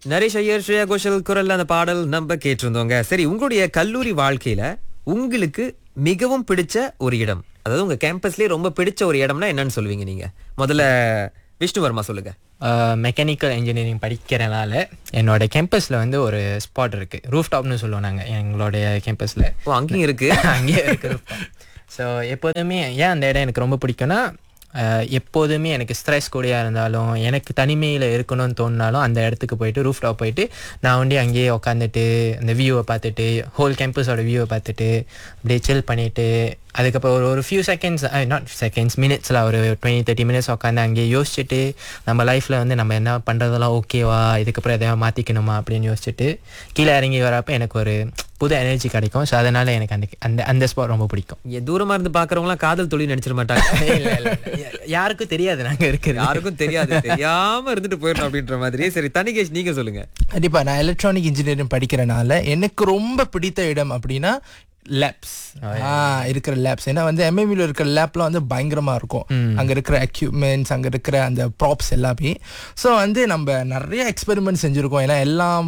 நரேஷ் ஐயர், ஸ்ரேயா கோஷல் குரல்ல அந்த பாடல் நம்ம கேட்டிருந்தோங்க. சரி, உங்களுடைய கல்லூரி வாழ்க்கையில உங்களுக்கு மிகவும் பிடிச்ச ஒரு இடம், அதாவது உங்க கேம்பஸ்லயே ரொம்ப பிடிச்ச ஒரு இடம்னா என்னன்னு சொல்லுவீங்க நீங்க? முதல்ல விஷ்ணுவர்மா சொல்லுங்க. மெக்கானிக்கல் இன்ஜினியரிங் படிக்கிறனால என்னோட கேம்பஸில் வந்து ஒரு ஸ்பாட் இருக்குது, ரூஃப் டாப்னு சொல்லுவோம் நாங்கள் எங்களுடைய கேம்பஸில். ஓ, அங்கேயும் இருக்கு. அங்கேயே இருக்குது ரூஃப் டாப். ஸோ எப்போதுமே ஏன் அந்த இடம் எனக்கு ரொம்ப பிடிக்கும்னா, எப்போதுமே எனக்கு ஸ்ட்ரெஸ் கூடயாக இருந்தாலும், எனக்கு தனிமையில் இருக்கணும்னு தோணினாலும் அந்த இடத்துக்கு போயிட்டு ரூஃப் டாப் போயிட்டு நான் வந்து அங்கேயே உட்காந்துட்டு அந்த வியூவை பார்த்துட்டு, ஹோல் கேம்பஸோட வியூவை பார்த்துட்டு அப்படியே சில் பண்ணிவிட்டு, அதுக்கப்புறம் ஒரு ஃபியூ செகண்ட்ஸ், நாட் செகண்ட்ஸ், மினிட்ஸில் ஒரு 20-30 மினிட்ஸ் உட்காந்து அங்கேயே யோசிச்சுட்டு நம்ம லைஃப்பில் வந்து நம்ம என்ன பண்ணுறதெல்லாம் ஓகேவா, இதுக்கப்புறம் எதாவது மாற்றிக்கணுமா அப்படின்னு யோசிச்சுட்டு கீழே இறங்கி வரப்போ எனக்கு ஒரு புது எனர்ஜி கிடைக்கும். ஸோ அதனால் எனக்கு அந்த அந்த அந்த ஸ்பாட் ரொம்ப பிடிக்கும். தூரமா இருந்து பாக்குறவங்களாம் காதல் தொழில் நினைச்சிட மாட்டாங்க. இல்லை யாருக்கும் தெரியாது நாங்கள் இருக்குது, யாருக்கும் தெரியாது, தெரியாம இருந்துட்டு போயிடணும் அப்படின்ற மாதிரி. சரி, தனிகேஷ் நீங்க சொல்லுங்க. கண்டிப்பா நான் எலக்ட்ரானிக் இன்ஜினியரிங் படிக்கிறனால எனக்கு ரொம்ப பிடித்த இடம் அப்படின்னா லேப்ஸ். இருக்கிற லேப்ஸ். ஏன்னா வந்து எம்எம்யூல இருக்கிற லேப்லாம் வந்து பயங்கரமா இருக்கும். அங்க இருக்கிற எக்யூப்மெண்ட்ஸ், அங்க இருக்கிற அந்த ப்ராப்ஸ் எல்லாமே. ஸோ வந்து நம்ம நிறைய எக்ஸ்பெரிமெண்ட் செஞ்சுருக்கோம். ஏன்னா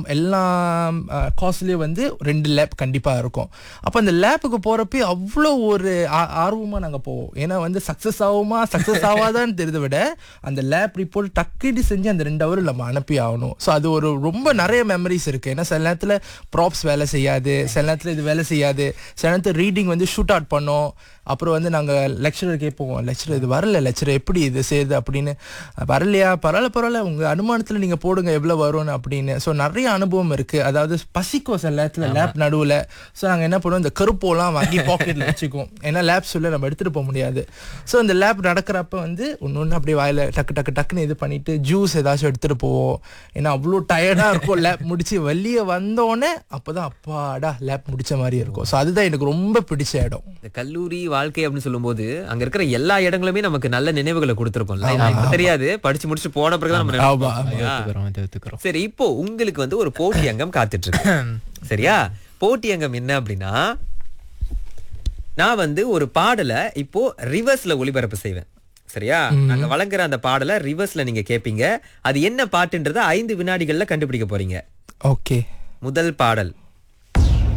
எல்லாம் காஸ்ட்லேயே வந்து 2 லேப் கண்டிப்பாக இருக்கும். அப்போ அந்த லேப்புக்கு போகிறப்ப அவ்வளோ ஒரு ஆர்வமாக நாங்கள் போவோம். ஏன்னா வந்து சக்ஸஸ் ஆகாதான்னு தெரிஞ்ச விட அந்த லேப் ரிப்போர்ட் டக்குன்னு செஞ்சு அந்த 2 ஹவர் நம்ம அனுப்பி ஆகணும். ஸோ அது ஒரு ரொம்ப நிறைய மெமரிஸ் இருக்குது. ஏன்னா சில நேரத்தில் ப்ராப்ஸ் வேலை செய்யாது, சில நேரத்தில் இது வேலை செய்யாது, சில நேரத்தில் ரீடிங் வந்து ஷூட் அவுட் பண்ணோம். அப்புறம் வந்து நாங்கள் லெக்சரர் கேட்போம், லெக்சரர் இது வரல, லெக்சரர் எப்படி இது செய்யுது அப்படின்னு. வரலையா, பரவாயில்ல உங்கள் அனுமானத்தில் நீங்கள் போடுங்க எவ்வளோ வரும்னு அப்படின்னு. ஸோ நிறைய அனுபவம் இருக்குது. அதாவது பசிக்கும் சில நேரத்தில் லேப் நடுவில். ஸோ நாங்கள் என்ன பண்ணுவோம், இந்த கருப்போலாம் வாங்கி பாக்கெட்டில் வச்சுக்குவோம். ஏன்னா லேப்ஸ் உள்ள நம்ம எடுத்துகிட்டு போக முடியாது. ஸோ இந்த லேப் நடக்கிறப்ப வந்து ஒன்று அப்படியே வாயில் டக்குன்னு இது பண்ணிவிட்டு ஜூஸ் ஏதாச்சும் எடுத்துகிட்டு போவோம். ஏன்னா அவ்வளோ டயர்டாக இருக்கும். லேப் முடிச்சு வெளியே வந்தோடனே அப்போ தான் அப்பாடா லேப் முடித்த மாதிரி இருக்கும். ஸோ அதுதான் எனக்கு ரொம்ப பிடிச்ச இடம். இந்த கல்லூரி வாழ்க்கை அப்படின்னு சொல்லும்போது அங்க இருக்கிற எல்லா இடங்களுமே நமக்கு நல்ல நினைவுகளை கொடுத்திருக்கோம்ல. தெரியாது, படிச்சு முடிச்சு போன பிறகுதான் நம்ம. சரி, இப்போ உங்களுக்கு வந்து ஒரு போட்டி அங்கம் காத்துட்டு இருக்கு. சரியா? போட்டி அங்கம் என்ன அப்படின்னா, நான் வந்து ஒரு பாடலை இப்போ ரிவர்ஸ்ல ஒளிபரப்பு செய்வேன். சரியா? நாங்க வழங்குற அந்த பாடலை ரிவர்ஸ்ல நீங்க கேட்பீங்க. அது என்ன பாட்டுன்றத 5 வினாடிகள்ல கண்டுபிடிக்க போறீங்க. ஓகே. முதல் பாடல்